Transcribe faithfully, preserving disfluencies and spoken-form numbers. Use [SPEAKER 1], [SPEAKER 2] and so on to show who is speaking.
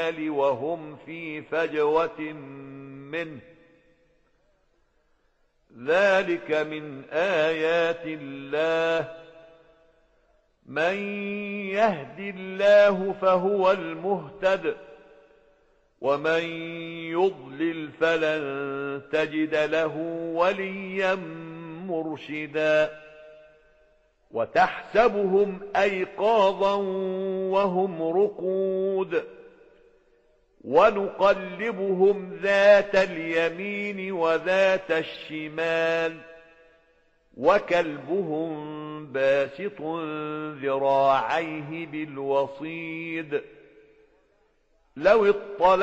[SPEAKER 1] الشمال وهم في فجوة منه ذلك من آيات الله من يهد الله فهو المهتد ومن يضلل فلن تجد له وليا مرشدا وتحسبهم أيقاظا وهم رقود ونقلبهم ذات اليمين وذات الشمال وكلبهم باسط ذراعيه بالوصيد لو اطلع